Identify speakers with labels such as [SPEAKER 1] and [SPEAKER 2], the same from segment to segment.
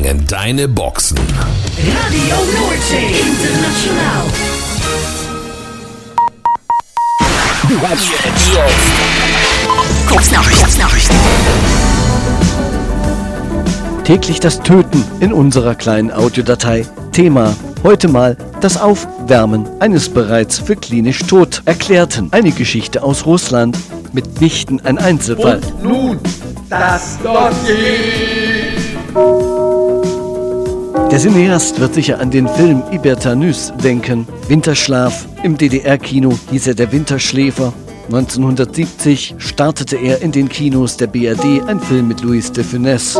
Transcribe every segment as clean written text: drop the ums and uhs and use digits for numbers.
[SPEAKER 1] sprengen deine Boxen.
[SPEAKER 2] Radio Nordsee International.
[SPEAKER 3] Kurznachrichten. Täglich das Töten in unserer kleinen Audiodatei. Thema heute mal das Aufwärmen eines bereits für klinisch tot erklärten. Eine Geschichte aus Russland, mitnichten ein Einzelfall.
[SPEAKER 4] Und nun das Dossier.
[SPEAKER 3] Der Cineast wird sicher an den Film Hypertenus denken. Winterschlaf. Im DDR-Kino hieß er der Winterschläfer. 1970 startete er in den Kinos der BRD ein Film mit Louis de Funès.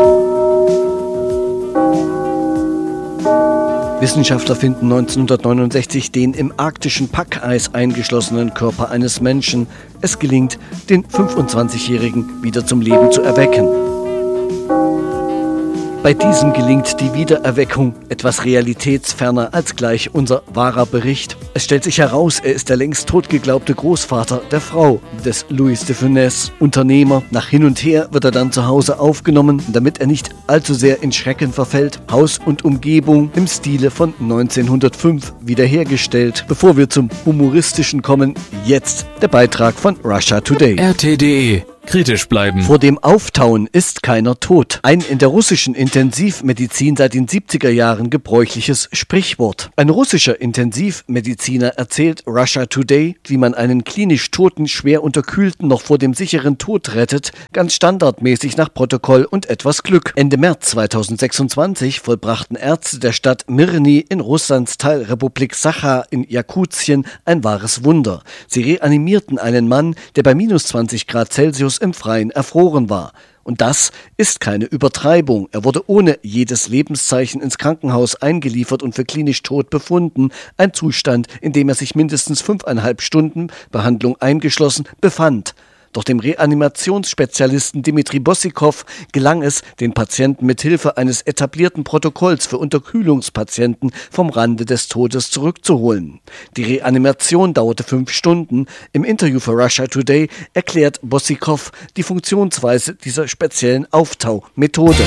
[SPEAKER 3] Wissenschaftler finden 1969 den im arktischen Packeis eingeschlossenen Körper eines Menschen. Es gelingt, den 25-Jährigen wieder zum Leben zu erwecken. Bei diesem gelingt die Wiedererweckung etwas realitätsferner als gleich unser wahrer Bericht. Es stellt sich heraus, er ist der längst tot geglaubte Großvater der Frau des Louis de Funès. Unternehmer. Nach hin und her wird er dann zu Hause aufgenommen, damit er nicht allzu sehr in Schrecken verfällt. Haus und Umgebung im Stile von 1905 wiederhergestellt. Bevor wir zum Humoristischen kommen, jetzt der Beitrag von Russia Today.
[SPEAKER 1] RT.de. Kritisch bleiben.
[SPEAKER 3] Vor dem Auftauen ist keiner tot. Ein in der russischen Intensivmedizin seit den 70er Jahren gebräuchliches Sprichwort. Ein russischer Intensivmediziner erzählt Russia Today, wie man einen klinisch Toten, schwer Unterkühlten noch vor dem sicheren Tod rettet, ganz standardmäßig nach Protokoll und etwas Glück. Ende März 2026 vollbrachten Ärzte der Stadt Mirny in Russlands Teilrepublik Sacha in Jakutien ein wahres Wunder. Sie reanimierten einen Mann, der bei minus 20 Grad Celsius im Freien erfroren war. Und das ist keine Übertreibung. Er wurde ohne jedes Lebenszeichen ins Krankenhaus eingeliefert und für klinisch tot befunden. Ein Zustand, in dem er sich mindestens 5,5 Stunden Behandlung eingeschlossen befand. Doch dem Reanimationsspezialisten Dmitri Bossikow gelang es, den Patienten mit Hilfe eines etablierten Protokolls für Unterkühlungspatienten vom Rande des Todes zurückzuholen. Die Reanimation dauerte 5 Stunden. Im Interview für Russia Today erklärt Bossikow die Funktionsweise dieser speziellen Auftaumethode.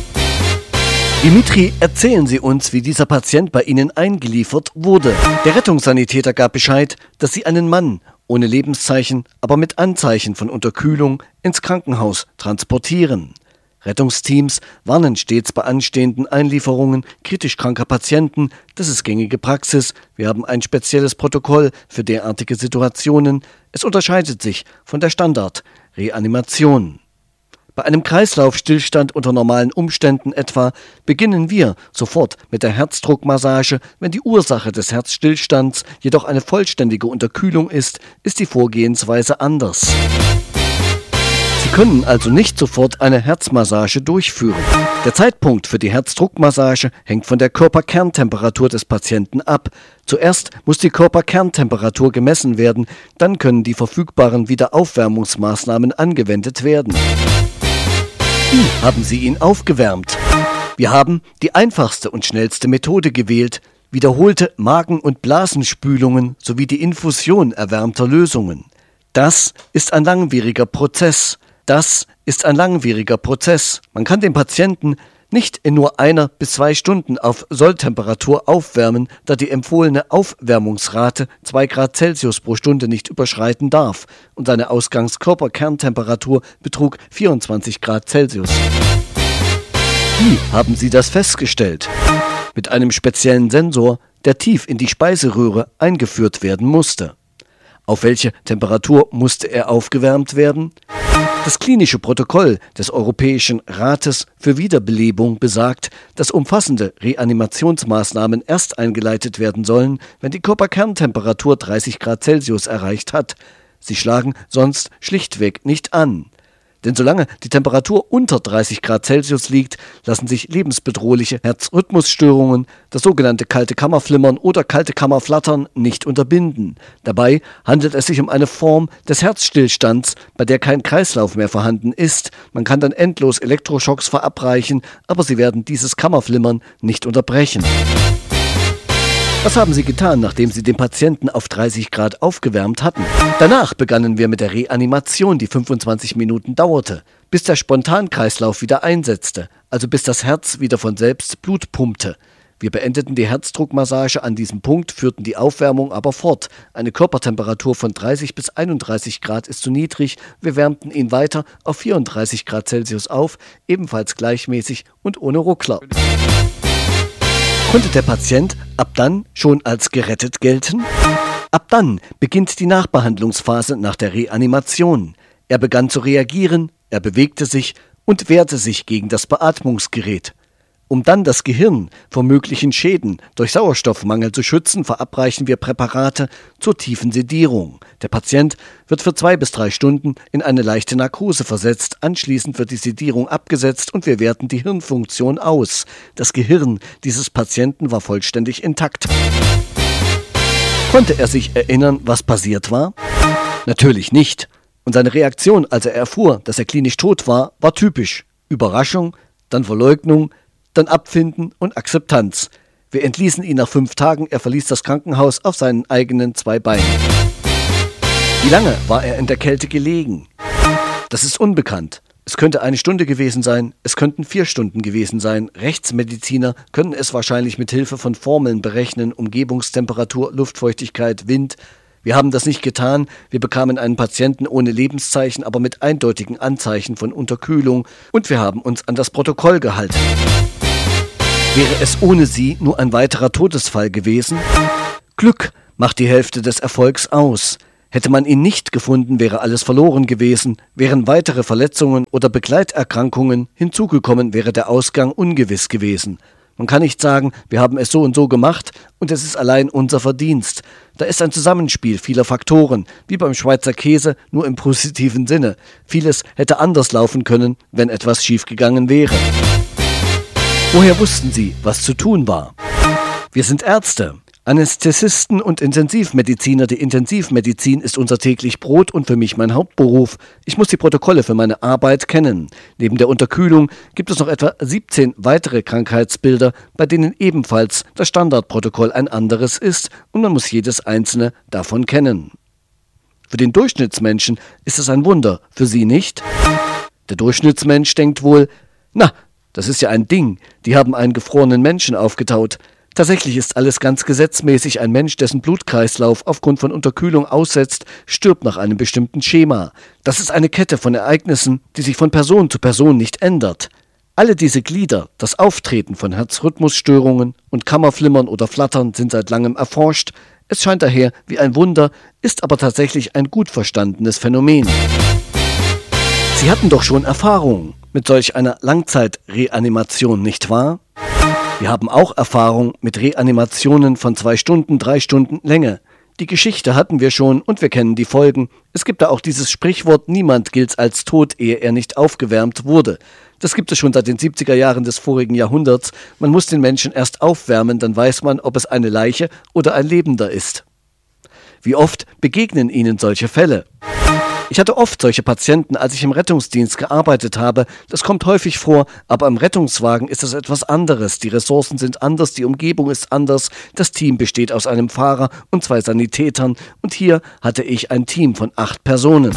[SPEAKER 3] Dmitri, erzählen Sie uns, wie dieser Patient bei Ihnen eingeliefert wurde. Der Rettungssanitäter gab Bescheid, dass Sie einen Mann ohne Lebenszeichen, aber mit Anzeichen von Unterkühlung ins Krankenhaus transportieren. Rettungsteams warnen stets bei anstehenden Einlieferungen kritisch kranker Patienten. Das ist gängige Praxis. Wir haben ein spezielles Protokoll für derartige Situationen. Es unterscheidet sich von der Standard-Reanimation. Bei einem Kreislaufstillstand unter normalen Umständen etwa beginnen wir sofort mit der Herzdruckmassage. Wenn die Ursache des Herzstillstands jedoch eine vollständige Unterkühlung ist, ist die Vorgehensweise anders. Sie können also nicht sofort eine Herzmassage durchführen. Der Zeitpunkt für die Herzdruckmassage hängt von der Körperkerntemperatur des Patienten ab. Zuerst muss die Körperkerntemperatur gemessen werden, dann können die verfügbaren Wiederaufwärmungsmaßnahmen angewendet werden. Wie haben Sie ihn aufgewärmt? Wir haben die einfachste und schnellste Methode gewählt. Wiederholte Magen- und Blasenspülungen sowie die Infusion erwärmter Lösungen. Das ist ein langwieriger Prozess. Man kann den Patienten nicht in nur 1 bis 2 Stunden auf Solltemperatur aufwärmen, da die empfohlene Aufwärmungsrate 2 Grad Celsius pro Stunde nicht überschreiten darf und seine Ausgangskörperkerntemperatur betrug 24 Grad Celsius. Wie haben Sie das festgestellt? Mit einem speziellen Sensor, der tief in die Speiseröhre eingeführt werden musste. Auf welche Temperatur musste er aufgewärmt werden? Das klinische Protokoll des Europäischen Rates für Wiederbelebung besagt, dass umfassende Reanimationsmaßnahmen erst eingeleitet werden sollen, wenn die Körperkerntemperatur 30 Grad Celsius erreicht hat. Sie schlagen sonst schlichtweg nicht an. Denn solange die Temperatur unter 30 Grad Celsius liegt, lassen sich lebensbedrohliche Herzrhythmusstörungen, das sogenannte kalte Kammerflimmern oder kalte Kammerflattern, nicht unterbinden. Dabei handelt es sich um eine Form des Herzstillstands, bei der kein Kreislauf mehr vorhanden ist. Man kann dann endlos Elektroschocks verabreichen, aber sie werden dieses Kammerflimmern nicht unterbrechen. Was haben Sie getan, nachdem Sie den Patienten auf 30 Grad aufgewärmt hatten? Danach begannen wir mit der Reanimation, die 25 Minuten dauerte, bis der Spontankreislauf wieder einsetzte, also bis das Herz wieder von selbst Blut pumpte. Wir beendeten die Herzdruckmassage an diesem Punkt, führten die Aufwärmung aber fort. Eine Körpertemperatur von 30 bis 31 Grad ist zu niedrig. Wir wärmten ihn weiter auf 34 Grad Celsius auf, ebenfalls gleichmäßig und ohne Ruckler. Konnte der Patient ab dann schon als gerettet gelten? Ab dann beginnt die Nachbehandlungsphase nach der Reanimation. Er begann zu reagieren, er bewegte sich und wehrte sich gegen das Beatmungsgerät. Um dann das Gehirn vor möglichen Schäden durch Sauerstoffmangel zu schützen, verabreichen wir Präparate zur tiefen Sedierung. Der Patient wird für 2 bis 3 Stunden in eine leichte Narkose versetzt. Anschließend wird die Sedierung abgesetzt und wir werten die Hirnfunktion aus. Das Gehirn dieses Patienten war vollständig intakt. Konnte er sich erinnern, was passiert war? Natürlich nicht. Und seine Reaktion, als er erfuhr, dass er klinisch tot war, war typisch. Überraschung, dann Verleugnung, dann Abfinden und Akzeptanz. Wir entließen ihn nach 5 Tagen, er verließ das Krankenhaus auf seinen eigenen 2 Beinen. Wie lange war er in der Kälte gelegen? Das ist unbekannt. Es könnte 1 Stunde gewesen sein, es könnten 4 Stunden gewesen sein. Rechtsmediziner können es wahrscheinlich mit Hilfe von Formeln berechnen, Umgebungstemperatur, Luftfeuchtigkeit, Wind. Wir haben das nicht getan, wir bekamen einen Patienten ohne Lebenszeichen, aber mit eindeutigen Anzeichen von Unterkühlung und wir haben uns an das Protokoll gehalten. Wäre es ohne sie nur ein weiterer Todesfall gewesen? Glück macht die Hälfte des Erfolgs aus. Hätte man ihn nicht gefunden, wäre alles verloren gewesen. Wären weitere Verletzungen oder Begleiterkrankungen hinzugekommen, wäre der Ausgang ungewiss gewesen. Man kann nicht sagen, wir haben es so und so gemacht und es ist allein unser Verdienst. Da ist ein Zusammenspiel vieler Faktoren, wie beim Schweizer Käse, nur im positiven Sinne. Vieles hätte anders laufen können, wenn etwas schiefgegangen wäre. Woher wussten Sie, was zu tun war? Wir sind Ärzte, Anästhesisten und Intensivmediziner. Die Intensivmedizin ist unser täglich Brot und für mich mein Hauptberuf. Ich muss die Protokolle für meine Arbeit kennen. Neben der Unterkühlung gibt es noch etwa 17 weitere Krankheitsbilder, bei denen ebenfalls das Standardprotokoll ein anderes ist und man muss jedes einzelne davon kennen. Für den Durchschnittsmenschen ist es ein Wunder, für Sie nicht? Der Durchschnittsmensch denkt wohl, na, das ist ja ein Ding, die haben einen gefrorenen Menschen aufgetaut. Tatsächlich ist alles ganz gesetzmäßig. Ein Mensch, dessen Blutkreislauf aufgrund von Unterkühlung aussetzt, stirbt nach einem bestimmten Schema. Das ist eine Kette von Ereignissen, die sich von Person zu Person nicht ändert. Alle diese Glieder, das Auftreten von Herzrhythmusstörungen und Kammerflimmern oder Flattern sind seit langem erforscht. Es scheint daher wie ein Wunder, ist aber tatsächlich ein gut verstandenes Phänomen. Sie hatten doch schon Erfahrung mit solch einer Langzeitreanimation, nicht wahr? Wir haben auch Erfahrung mit Reanimationen von 2 Stunden, 3 Stunden Länge. Die Geschichte hatten wir schon und wir kennen die Folgen. Es gibt da auch dieses Sprichwort, niemand gilt als tot, ehe er nicht aufgewärmt wurde. Das gibt es schon seit den 70er Jahren des vorigen Jahrhunderts. Man muss den Menschen erst aufwärmen, dann weiß man, ob es eine Leiche oder ein Lebender ist. Wie oft begegnen Ihnen solche Fälle? Ich hatte oft solche Patienten, als ich im Rettungsdienst gearbeitet habe. Das kommt häufig vor, aber im Rettungswagen ist es etwas anderes. Die Ressourcen sind anders, die Umgebung ist anders. Das Team besteht aus einem Fahrer und 2 Sanitätern. Und hier hatte ich ein Team von 8 Personen.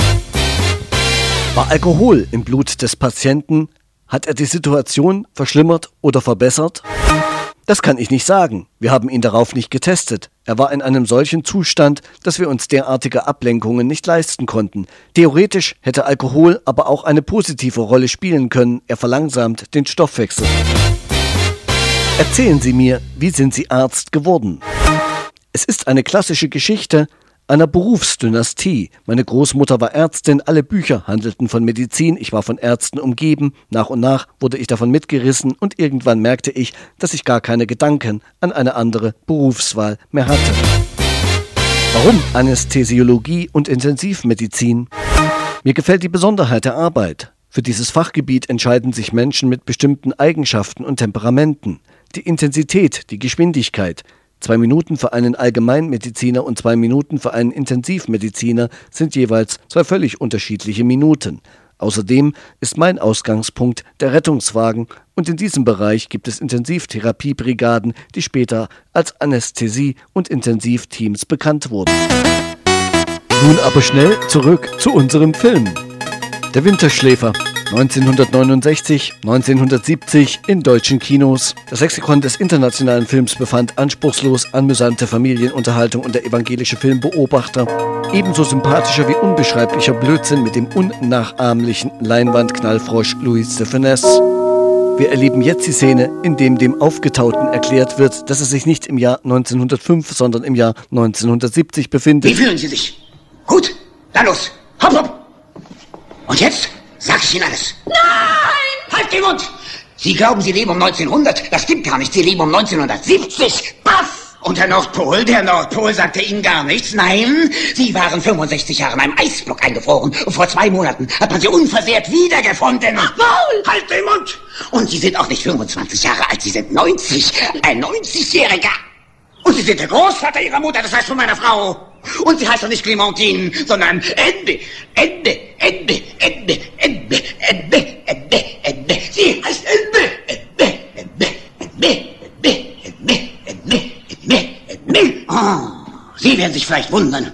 [SPEAKER 3] War Alkohol im Blut des Patienten? Hat er die Situation verschlimmert oder verbessert? Das kann ich nicht sagen. Wir haben ihn darauf nicht getestet. Er war in einem solchen Zustand, dass wir uns derartige Ablenkungen nicht leisten konnten. Theoretisch hätte Alkohol aber auch eine positive Rolle spielen können. Er verlangsamt den Stoffwechsel. Erzählen Sie mir, wie sind Sie Arzt geworden? Es ist eine klassische Geschichte einer Berufsdynastie. Meine Großmutter war Ärztin, alle Bücher handelten von Medizin, ich war von Ärzten umgeben. Nach und nach wurde ich davon mitgerissen und irgendwann merkte ich, dass ich gar keine Gedanken an eine andere Berufswahl mehr hatte. Warum Anästhesiologie und Intensivmedizin? Mir gefällt die Besonderheit der Arbeit. Für dieses Fachgebiet entscheiden sich Menschen mit bestimmten Eigenschaften und Temperamenten. Die Intensität, die Geschwindigkeit. 2 Minuten für einen Allgemeinmediziner und 2 Minuten für einen Intensivmediziner sind jeweils 2 völlig unterschiedliche Minuten. Außerdem ist mein Ausgangspunkt der Rettungswagen und in diesem Bereich gibt es Intensivtherapiebrigaden, die später als Anästhesie- und Intensivteams bekannt wurden. Nun aber schnell zurück zu unserem Film. Der Winterschläfer 1969, 1970 in deutschen Kinos. Das Lexikon des internationalen Films befand anspruchslos amüsante Familienunterhaltung und der evangelische Filmbeobachter. Ebenso sympathischer wie unbeschreiblicher Blödsinn mit dem unnachahmlichen Leinwandknallfrosch Louis de Funès. Wir erleben jetzt die Szene, in dem Aufgetauten erklärt wird, dass er sich nicht im Jahr 1905, sondern im Jahr 1970 befindet.
[SPEAKER 5] Wie fühlen Sie sich? Gut? Dann los. Hopp, hopp. Und jetzt sag ich Ihnen alles. Nein! Halt den Mund! Sie glauben, Sie leben um 1900? Das stimmt gar nicht. Sie leben um 1970. Paff! Und der Nordpol sagte Ihnen gar nichts? Nein, Sie waren 65 Jahre in einem Eisblock eingefroren. Und vor 2 Monaten hat man Sie unversehrt wiedergefunden. Ach, Maul! Halt den Mund! Und Sie sind auch nicht 25 Jahre alt, Sie sind 90. Ein 90-Jähriger. Und Sie sind der Großvater Ihrer Mutter, das heißt von meiner Frau. Und sie heißt doch nicht Clementine, sondern Ende. Sie heißt Ende. Oh, Sie werden sich vielleicht wundern.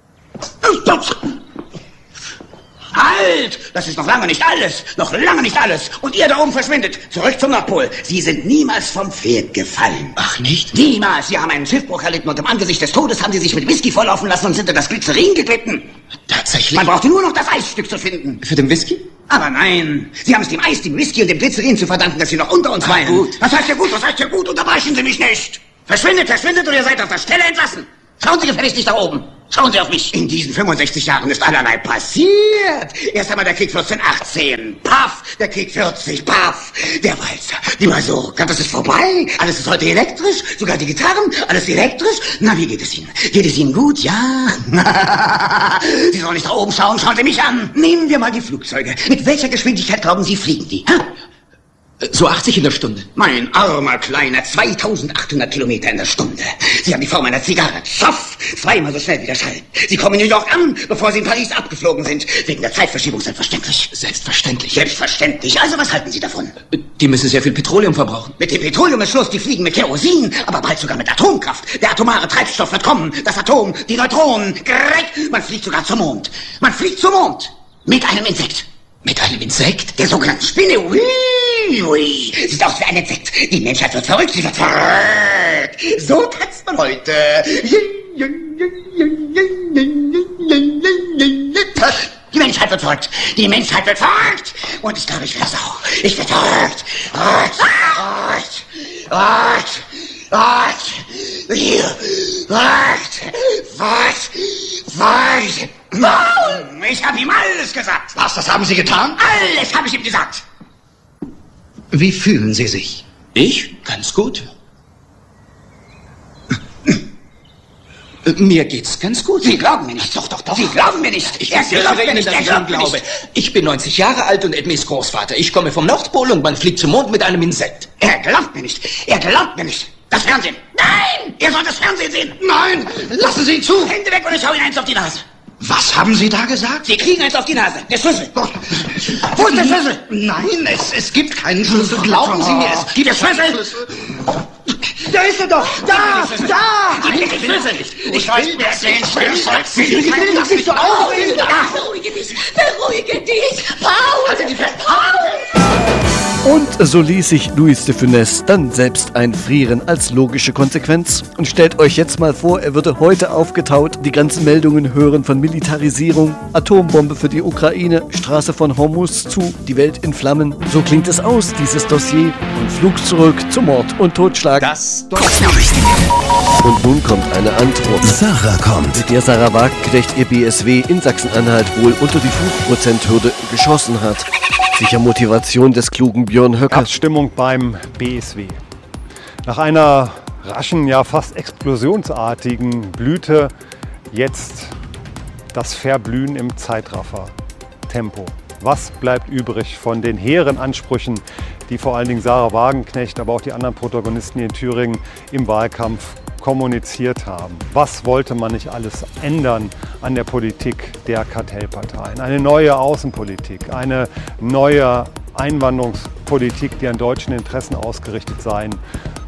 [SPEAKER 5] Halt! Das ist noch lange nicht alles. Noch lange nicht alles. Und ihr da oben verschwindet. Zurück zum Nordpol. Sie sind niemals vom Pferd gefallen.
[SPEAKER 6] Ach, nicht?
[SPEAKER 5] Niemals. Sie haben einen Schiffbruch erlitten und im Angesicht des Todes haben Sie sich mit Whisky volllaufen lassen und sind in das Glycerin geglitten.
[SPEAKER 6] Tatsächlich?
[SPEAKER 5] Man brauchte nur noch das Eisstück zu finden.
[SPEAKER 6] Für den Whisky?
[SPEAKER 5] Aber nein. Sie haben es dem Eis, dem Whisky und dem Glycerin zu verdanken, dass Sie noch unter uns weilen.
[SPEAKER 6] Gut.
[SPEAKER 5] Was heißt ja gut? Was heißt ja gut? Unterbrechen Sie mich nicht. Verschwindet oder ihr seid auf der Stelle entlassen. Schauen Sie gefälligst nicht da oben. Schauen Sie auf mich. In diesen 65 Jahren ist allerlei passiert. Erst einmal der Krieg 1418. Paff. Der Krieg 40. Paff. Der Walzer. Die Mazurka. Das ist vorbei. Alles ist heute elektrisch. Sogar die Gitarren. Alles elektrisch. Na, wie geht es Ihnen? Geht es Ihnen gut? Ja? Sie sollen nicht da oben schauen. Schauen Sie mich an. Nehmen wir mal die Flugzeuge. Mit welcher Geschwindigkeit glauben Sie, fliegen die? Ha?
[SPEAKER 6] So 80 in der Stunde.
[SPEAKER 5] Mein armer Kleiner, 2800 Kilometer in der Stunde. Sie haben die Form einer Zigarre. Schaff! 2-mal so schnell wie der Schall. Sie kommen in New York an, bevor Sie in Paris abgeflogen sind. Wegen der Zeitverschiebung selbstverständlich.
[SPEAKER 6] Selbstverständlich.
[SPEAKER 5] Selbstverständlich. Also was halten Sie davon?
[SPEAKER 6] Die müssen sehr viel Petroleum verbrauchen.
[SPEAKER 5] Mit dem Petroleum ist Schluss. Die fliegen mit Kerosin, aber bald sogar mit Atomkraft. Der atomare Treibstoff wird kommen. Das Atom, die Neutronen. Korrekt. Man fliegt sogar zum Mond. Man fliegt zum Mond. Mit einem Insekt.
[SPEAKER 6] Mit einem Insekt?
[SPEAKER 5] Der sogenannten Spinne. Ui, ui. Sieht aus wie ein Insekt. Die Menschheit wird verrückt. Sie wird verrückt. So tanzt man heute. Die Menschheit wird verrückt. Die Menschheit wird verrückt. Und ich glaube, ich werde es auch. Ich werde verrückt. Ich habe ihm alles gesagt.
[SPEAKER 6] Was, das haben Sie getan?
[SPEAKER 5] Alles habe ich ihm gesagt.
[SPEAKER 6] Wie fühlen Sie sich? Ich? Ganz gut. Mir geht's ganz gut.
[SPEAKER 5] Sie glauben mir nicht.
[SPEAKER 6] Doch.
[SPEAKER 5] Sie glauben mir nicht.
[SPEAKER 6] Ich versichere Ihnen, dass ich Ihnen glaube. Ich bin 90 Jahre alt und Edmés Großvater. Ich komme vom Nordpol und man fliegt zum Mond mit einem Insekt.
[SPEAKER 5] Er glaubt mir nicht. Das Fernsehen. Nein! Ihr sollt das Fernsehen sehen.
[SPEAKER 6] Nein! Lassen Sie ihn zu!
[SPEAKER 5] Hände weg und ich hau Ihnen eins auf die Nase.
[SPEAKER 6] Was haben Sie da gesagt?
[SPEAKER 5] Sie kriegen eins auf die Nase. Der Schlüssel. Wo ist der Schlüssel?
[SPEAKER 6] Nein, es gibt keinen Schlüssel. Glauben Sie mir, es gibt
[SPEAKER 5] der Schlüssel.
[SPEAKER 4] Da ist er doch! Da!
[SPEAKER 5] Gib mir den Schlüssel nicht! Ich weiß, wer es den Schlüssel.
[SPEAKER 4] Ich will das nicht so aufregen!
[SPEAKER 2] Beruhige dich! Paul!
[SPEAKER 5] Halten Sie fest! Paul!
[SPEAKER 3] Und so ließ sich Louis de Funès dann selbst einfrieren als logische Konsequenz. Und stellt euch jetzt mal vor, er würde heute aufgetaut, die ganzen Meldungen hören von Militarisierung, Atombombe für die Ukraine, Straße von Hormuz zu, die Welt in Flammen. So klingt es aus, dieses Dossier. Und Flug zurück zu Mord und Totschlag.
[SPEAKER 1] Das
[SPEAKER 3] Und nun kommt eine Antwort.
[SPEAKER 1] Sarah kommt.
[SPEAKER 3] Mit der Sarah Wagenknecht ihr BSW in Sachsen-Anhalt wohl unter die 5%-Hürde geschossen hat. Sicher Motivation des klugen Björn Höcke.
[SPEAKER 7] Abstimmung beim BSW. Nach einer raschen, ja fast explosionsartigen Blüte jetzt das Verblühen im Zeitraffer-Tempo. Was bleibt übrig von den hehren Ansprüchen, die vor allen Dingen Sarah Wagenknecht, aber auch die anderen Protagonisten in Thüringen im Wahlkampf kommuniziert haben? Was wollte man nicht alles ändern an der Politik der Kartellparteien? Eine neue Außenpolitik, eine neue Einwanderungspolitik, die an deutschen Interessen ausgerichtet sein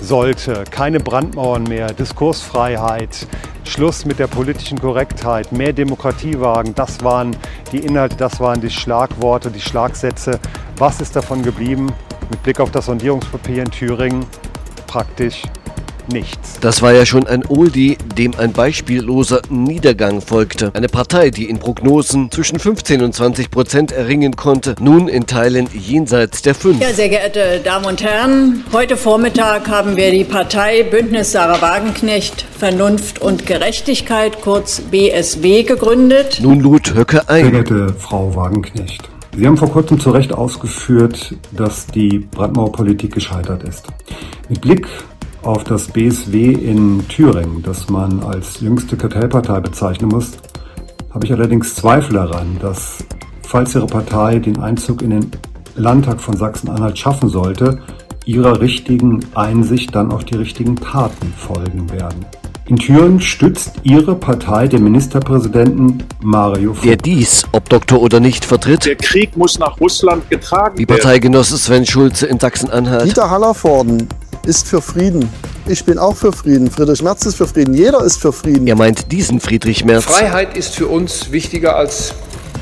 [SPEAKER 7] sollte. Keine Brandmauern mehr, Diskursfreiheit, Schluss mit der politischen Korrektheit, mehr Demokratie wagen. Das waren die Inhalte, das waren die Schlagworte, die Schlagsätze. Was ist davon geblieben? Mit Blick auf das Sondierungspapier in Thüringen praktisch nichts.
[SPEAKER 3] Das war ja schon ein Oldie, dem ein beispielloser Niedergang folgte. Eine Partei, die in Prognosen zwischen 15 und 20% erringen konnte, nun in Teilen jenseits der 5.
[SPEAKER 8] Ja, sehr geehrte Damen und Herren, heute Vormittag haben wir die Partei Bündnis Sarah Wagenknecht, Vernunft und Gerechtigkeit, kurz BSW, gegründet.
[SPEAKER 3] Nun lud Höcke ein.
[SPEAKER 9] Sehr geehrte Frau Wagenknecht, Sie haben vor kurzem zu Recht ausgeführt, dass die Brandmauerpolitik gescheitert ist. Mit Blick auf das BSW in Thüringen, das man als jüngste Kartellpartei bezeichnen muss, habe ich allerdings Zweifel daran, dass, falls Ihre Partei den Einzug in den Landtag von Sachsen-Anhalt schaffen sollte, Ihrer richtigen Einsicht dann auch die richtigen Taten folgen werden. In Thüringen stützt Ihre Partei den Ministerpräsidenten Mario Vogt,
[SPEAKER 3] der dies, ob Doktor oder nicht, vertritt.
[SPEAKER 10] Der Krieg muss nach Russland getragen werden.
[SPEAKER 3] Wie Parteigenosse Sven Schulze in Sachsen-Anhalt.
[SPEAKER 11] Dieter Hallervorden ist für Frieden. Ich bin auch für Frieden. Friedrich Merz ist für Frieden. Jeder ist für Frieden.
[SPEAKER 3] Er meint diesen Friedrich Merz.
[SPEAKER 12] Freiheit ist für uns wichtiger als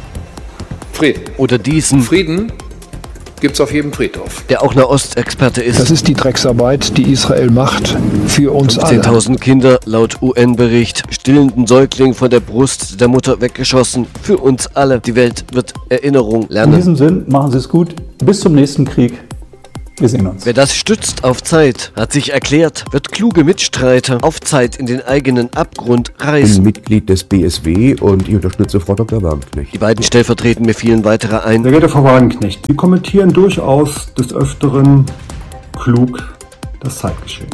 [SPEAKER 12] Frieden.
[SPEAKER 3] Oder diesen
[SPEAKER 12] Frieden gibt's auf jedem Friedhof.
[SPEAKER 3] Der auch Nahostexperte ist.
[SPEAKER 13] Das ist die Drecksarbeit, die Israel macht für uns alle.
[SPEAKER 3] 10.000 Kinder, laut UN-Bericht, stillenden Säugling von der Brust der Mutter weggeschossen. Für uns alle. Die Welt wird Erinnerung lernen.
[SPEAKER 14] In diesem Sinn, machen Sie es gut. Bis zum nächsten Krieg. Wir sehen uns.
[SPEAKER 3] Wer das stützt auf Zeit, hat sich erklärt, wird kluge Mitstreiter auf Zeit in den eigenen Abgrund reißen.
[SPEAKER 15] Ich bin Mitglied des BSW und ich unterstütze Frau Dr. Wagenknecht.
[SPEAKER 3] Die beiden stellvertretend mir fielen weitere ein.
[SPEAKER 9] Sehr geehrte Frau Wagenknecht, Sie kommentieren durchaus des Öfteren klug das Zeitgeschehen.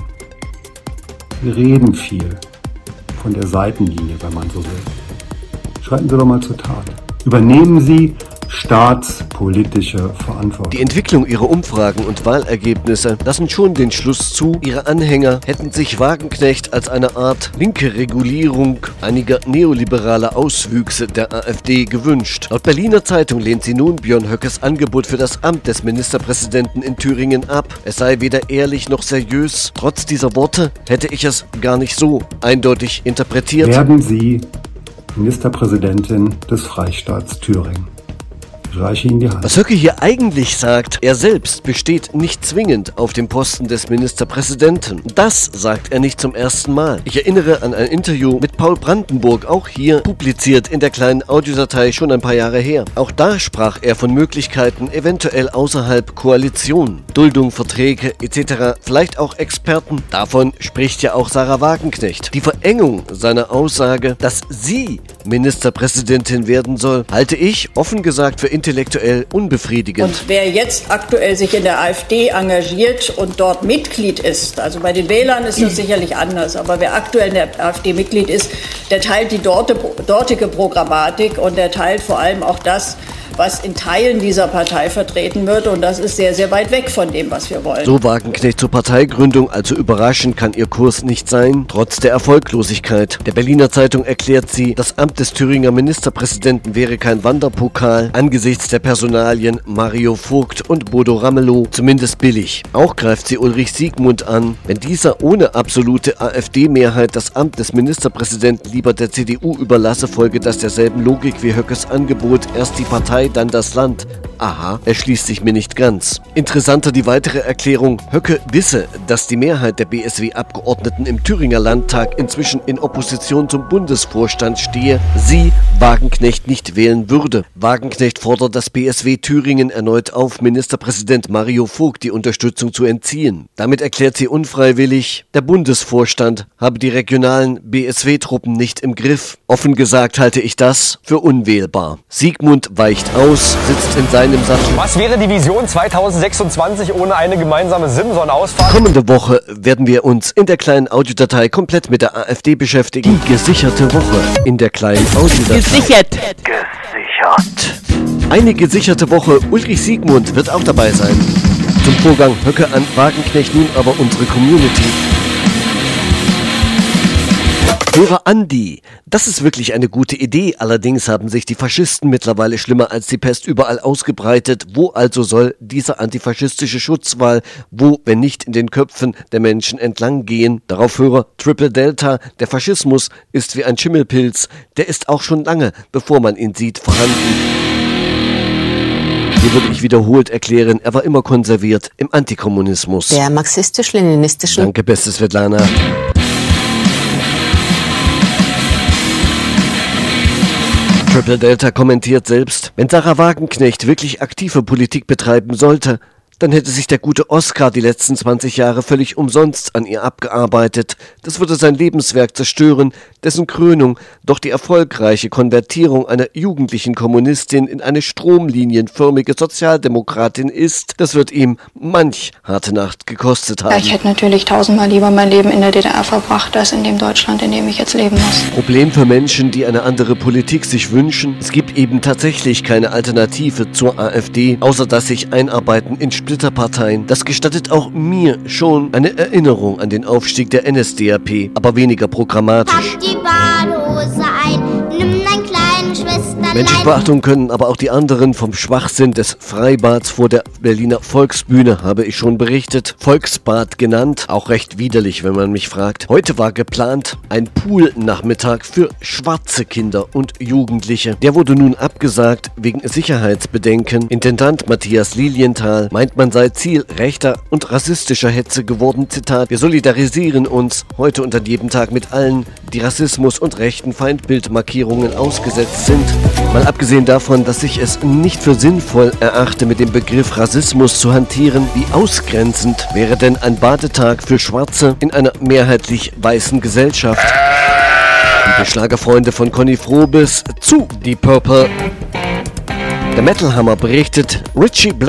[SPEAKER 9] Sie reden viel von der Seitenlinie, wenn man so will. Schreiten Sie doch mal zur Tat. Übernehmen Sie staatspolitische Verantwortung.
[SPEAKER 3] Die Entwicklung ihrer Umfragen und Wahlergebnisse lassen schon den Schluss zu, ihre Anhänger hätten sich Wagenknecht als eine Art linke Regulierung einiger neoliberaler Auswüchse der AfD gewünscht. Laut Berliner Zeitung lehnt sie nun Björn Höckes Angebot für das Amt des Ministerpräsidenten in Thüringen ab. Es sei weder ehrlich noch seriös. Trotz dieser Worte hätte ich es gar nicht so eindeutig interpretiert.
[SPEAKER 9] Werden Sie Ministerpräsidentin des Freistaats Thüringen? Reiche Ihnen die Hand.
[SPEAKER 3] Was Höcke hier eigentlich sagt, er selbst besteht nicht zwingend auf dem Posten des Ministerpräsidenten. Das sagt er nicht zum ersten Mal. Ich erinnere an ein Interview mit Paul Brandenburg, auch hier publiziert in der kleinen Audiodatei schon ein paar Jahre her. Auch da sprach er von Möglichkeiten, eventuell außerhalb Koalition, Duldung, Verträge etc., vielleicht auch Experten. Davon spricht ja auch Sarah Wagenknecht. Die Verengung seiner Aussage, dass sie Ministerpräsidentin werden soll, halte ich, offen gesagt, für intellektuell unbefriedigend.
[SPEAKER 8] Und wer jetzt aktuell sich in der AfD engagiert und dort Mitglied ist, also bei den Wählern ist das sicherlich anders, aber wer aktuell in der AfD Mitglied ist, der teilt die dortige Programmatik und der teilt vor allem auch das, was in Teilen dieser Partei vertreten wird, und das ist sehr, sehr weit weg von dem, was wir wollen.
[SPEAKER 3] So Wagenknecht zur Parteigründung, also überraschend kann ihr Kurs nicht sein, trotz der Erfolglosigkeit. Der Berliner Zeitung erklärt sie, das Amt des Thüringer Ministerpräsidenten wäre kein Wanderpokal, angesichts der Personalien Mario Vogt und Bodo Ramelow zumindest billig. Auch greift sie Ulrich Siegmund an. Wenn dieser ohne absolute AfD-Mehrheit das Amt des Ministerpräsidenten lieber der CDU überlasse, folge das derselben Logik wie Höckes Angebot, erst die Partei, dann das Land. Aha, erschließt sich mir nicht ganz. Interessanter die weitere Erklärung, Höcke wisse, dass die Mehrheit der BSW-Abgeordneten im Thüringer Landtag inzwischen in Opposition zum Bundesvorstand stehe, sie Wagenknecht nicht wählen würde. Wagenknecht fordert das BSW Thüringen erneut auf, Ministerpräsident Mario Vogt die Unterstützung zu entziehen. Damit erklärt sie unfreiwillig, der Bundesvorstand habe die regionalen BSW-Truppen nicht im Griff. Offen gesagt halte ich das für unwählbar. Siegmund weicht aus, sitzt in seinem Sattel.
[SPEAKER 16] Was wäre die Vision 2026 ohne eine gemeinsame Simson-Ausfahrt?
[SPEAKER 3] Kommende Woche werden wir uns in der kleinen Audiodatei komplett mit der AfD beschäftigen. Die gesicherte Woche in der kleinen Audiodatei.
[SPEAKER 17] Gesichert.
[SPEAKER 3] Eine gesicherte Woche. Ulrich Siegmund wird auch dabei sein. Zum Vorgang Höcke an Wagenknecht nun aber unsere Community. Hörer Andi, das ist wirklich eine gute Idee, allerdings haben sich die Faschisten mittlerweile schlimmer als die Pest überall ausgebreitet. Wo also soll dieser antifaschistische Schutzwall, wo, wenn nicht in den Köpfen der Menschen entlang gehen? Darauf Hörer Triple Delta, der Faschismus ist wie ein Schimmelpilz, der ist auch schon lange, bevor man ihn sieht, vorhanden. Hier würde ich wiederholt erklären, er war immer konserviert im Antikommunismus.
[SPEAKER 17] Der marxistisch-leninistische...
[SPEAKER 3] Danke, beste Svetlana. Triple Delta kommentiert selbst, wenn Sarah Wagenknecht wirklich aktive Politik betreiben sollte, dann hätte sich der gute Oskar die letzten 20 Jahre völlig umsonst an ihr abgearbeitet. Das würde sein Lebenswerk zerstören, dessen Krönung doch die erfolgreiche Konvertierung einer jugendlichen Kommunistin in eine stromlinienförmige Sozialdemokratin ist. Das wird ihm manch harte Nacht gekostet haben.
[SPEAKER 18] Ja, ich hätte natürlich tausendmal lieber mein Leben in der DDR verbracht, als in dem Deutschland, in dem ich jetzt leben muss.
[SPEAKER 3] Problem für Menschen, die eine andere Politik sich wünschen. Es gibt eben tatsächlich keine Alternative zur AfD, außer dass sich Einarbeiten in Splitterparteien. Das gestattet auch mir schon eine Erinnerung an den Aufstieg der NSDAP, aber weniger programmatisch.
[SPEAKER 19] Pack die Badehose ein, nimm dein kleinen Schwesterlein.
[SPEAKER 3] Menschenbeachtung können aber auch die anderen vom Schwachsinn des Freibads vor der Berliner Volksbühne, habe ich schon berichtet. Volksbad genannt, auch recht widerlich, wenn man mich fragt. Heute war geplant ein Pool-Nachmittag für schwarze Kinder und Jugendliche. Der wurde nun abgesagt wegen Sicherheitsbedenken. Intendant Matthias Lilienthal meint, man sei Ziel rechter und rassistischer Hetze geworden. Zitat: Wir solidarisieren uns heute und an jedem Tag mit allen, die Rassismus und rechten Feindbildmarkierungen ausgesetzt sind. Mal abgesehen davon, dass ich es nicht für sinnvoll erachte, mit dem Begriff Rassismus zu hantieren, wie ausgrenzend wäre denn ein Badetag für Schwarze in einer mehrheitlich weißen Gesellschaft? Liebe Schlagerfreunde von Conny Frobes, zu Deep Purple. Der Metal Hammer berichtet, Richie Black